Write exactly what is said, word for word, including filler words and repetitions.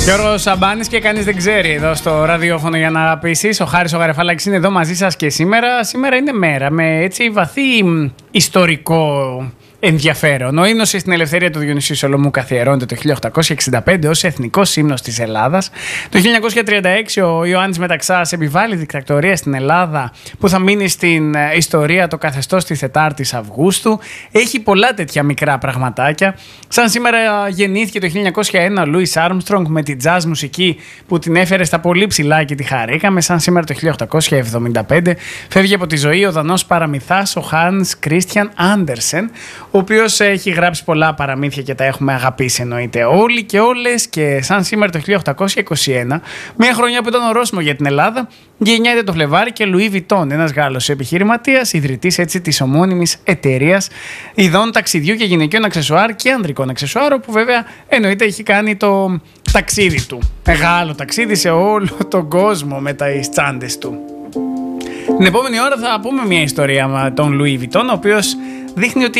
Γιώργος Σαμπάνης και κανείς δεν ξέρει εδώ στο ραδιόφωνο για να αγαπήσεις. Ο Χάρης ο Γαρεφάλακης είναι εδώ μαζί σας και σήμερα. Σήμερα είναι μέρα με έτσι βαθύ ιστορικό ενδιαφέρον. Ο ύμνος στην ελευθερία του Διονυσίου Σολομού καθιερώνεται το χίλια οκτακόσια εξήντα πέντε ως εθνικός ύμνος της Ελλάδας. Το χίλια εννιακόσια τριάντα έξι ο Ιωάννης Μεταξάς επιβάλλει δικτακτορία στην Ελλάδα που θα μείνει στην ιστορία το καθεστώς της τετάρτης Αυγούστου. Έχει πολλά τέτοια μικρά πραγματάκια. Σαν σήμερα γεννήθηκε το χίλια εννιακόσια ένα ο Λούις Άρμστρονγκ με τη jazz μουσική που την έφερε στα πολύ ψηλά και τη χαρήκαμε. Σαν σήμερα το χίλια οκτακόσια εβδομήντα πέντε φεύγει από τη ζωή ο Δανός παραμυθάς ο Χάνς Κρίστιαν Άντερσεν, ο οποίος έχει γράψει πολλά παραμύθια και τα έχουμε αγαπήσει εννοείται όλοι και όλες. Και σαν σήμερα το χίλια οκτακόσια είκοσι ένα, μια χρονιά που ήταν ορόσημο για την Ελλάδα, γεννιέται το Φλεβάρι και Λουί Βιτόν, ένας Γάλλος επιχειρηματίας, ιδρυτής έτσι της ομώνυμης εταιρείας ειδών ταξιδιού και γυναικείων αξεσουάρ και ανδρικών αξεσουάρ, που βέβαια εννοείται έχει κάνει το ταξίδι του. Μεγάλο ταξίδι σε όλο τον κόσμο με τις τσάντες του. Την επόμενη ώρα θα πούμε μια ιστορία με τον Λουί Βιτόν, ο οποίος δείχνει ότι